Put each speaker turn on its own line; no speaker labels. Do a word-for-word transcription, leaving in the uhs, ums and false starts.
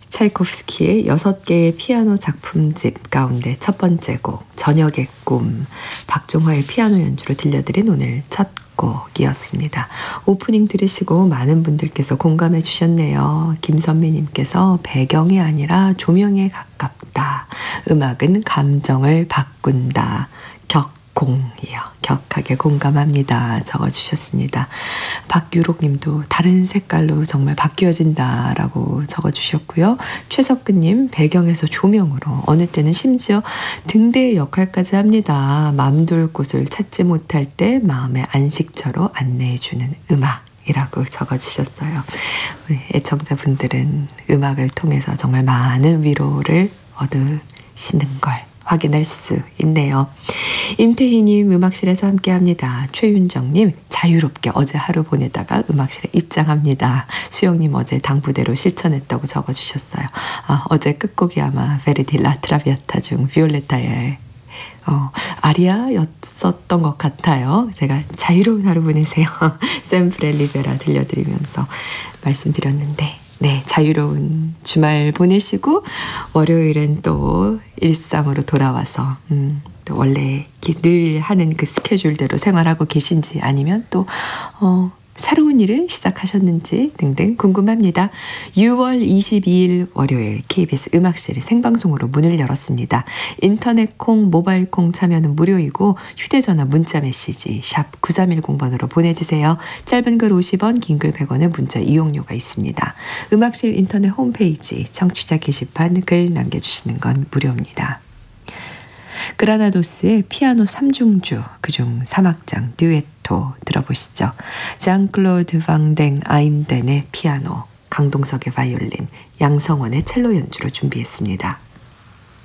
차이코프스키의 여섯 개의 피아노 작품집 가운데 첫 번째 곡 저녁의 꿈, 박종화의 피아노 연주로 들려드린 오늘 첫 곡이었습니다. 오프닝 들으시고 많은 분들께서 공감해 주셨네요. 김선미님께서 배경이 아니라 조명에 가깝다. 음악은 감정을 바꾼다. 격공이요. 격하게 공감합니다. 적어주셨습니다. 박유록님도 다른 색깔로 정말 바뀌어진다 라고 적어주셨고요. 최석근님 배경에서 조명으로 어느 때는 심지어 등대의 역할까지 합니다. 맘둘 곳을 찾지 못할 때 마음의 안식처로 안내해주는 음악 이라고 적어주셨어요. 우리 애청자분들은 음악을 통해서 정말 많은 위로를 얻으시는 걸 확인할 수 있네요. 임태희님 음악실에서 함께합니다. 최윤정님 자유롭게 어제 하루 보내다가 음악실에 입장합니다. 수영님 어제 당부대로 실천했다고 적어주셨어요. 아, 어제 끝곡이 아마 베르디 라트라비아타 중 비올레타의 어, 아리아였었던 것 같아요. 제가 자유로운 하루 보내세요. 샘프레 리베라 들려드리면서 말씀드렸는데 네, 자유로운 주말 보내시고 월요일엔 또 일상으로 돌아와서 음, 또 원래 늘 하는 그 스케줄대로 생활하고 계신지 아니면 또 어, 새로운 일을 시작하셨는지 등등 궁금합니다. 유월 이십이일 월요일 케이비에스 음악실이 생방송으로 문을 열었습니다. 인터넷 콩, 모바일 콩 참여는 무료이고 휴대전화 문자 메시지 샵 구삼일공 번으로 보내주세요. 짧은 글 오십 원, 긴 글 백 원의 문자 이용료가 있습니다. 음악실 인터넷 홈페이지 청취자 게시판 글 남겨주시는 건 무료입니다. 그라나도스의 피아노 삼중주 그중 삼 악장 듀에토 들어보시죠. 장클로드 방댕 아인덴의 피아노, 강동석의 바이올린, 양성원의 첼로 연주로 준비했습니다.